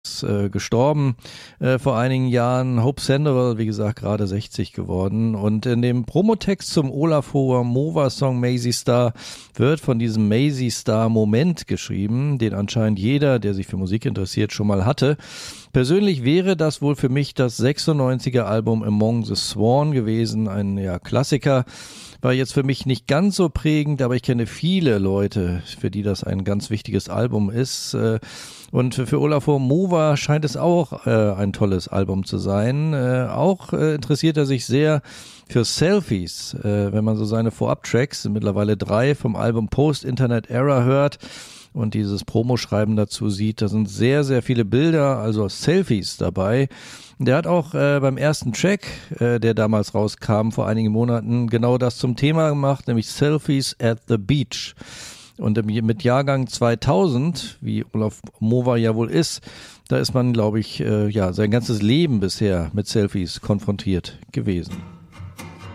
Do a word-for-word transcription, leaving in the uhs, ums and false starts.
äh, gestorben äh, vor einigen Jahren. Hope Sandoval, wie gesagt, gerade sechzig geworden. Und in dem Promotext zum Olafur Mova-Song Maisie Star wird von diesem Maisie Star-Moment geschrieben, den anscheinend jeder, der sich für Musik interessiert, schon mal hatte. Persönlich wäre das wohl für mich das sechsundneunziger Album Among the Sworn gewesen, ein ja, Klassiker. War jetzt für mich nicht ganz so prägend, aber ich kenne viele Leute, für die das ein ganz wichtiges Album ist. Und für Olafur Mova scheint es auch ein tolles Album zu sein. Auch interessiert er sich sehr für Selfies, wenn man so seine Vorab-Tracks, mittlerweile drei, vom Album Post-Internet Era hört und dieses Promoschreiben dazu sieht. Da sind sehr, sehr viele Bilder, also Selfies dabei. Der hat auch äh, beim ersten Track, äh, der damals rauskam vor einigen Monaten, genau das zum Thema gemacht, nämlich Selfies at the Beach. Und im, mit Jahrgang zweitausend, wie Olaf Mova ja wohl ist, da ist man, glaube ich, äh, ja sein ganzes Leben bisher mit Selfies konfrontiert gewesen.